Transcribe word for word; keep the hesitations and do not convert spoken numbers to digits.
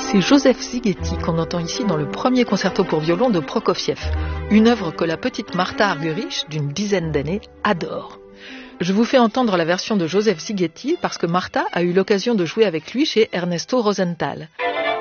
C'est Joseph Szigeti qu'on entend ici dans le premier concerto pour violon de Prokofiev, une œuvre que la petite Martha Argerich, d'une dizaine d'années, adore. Je vous fais entendre la version de Joseph Szigeti parce que Martha a eu l'occasion de jouer avec lui chez Ernesto Rosenthal.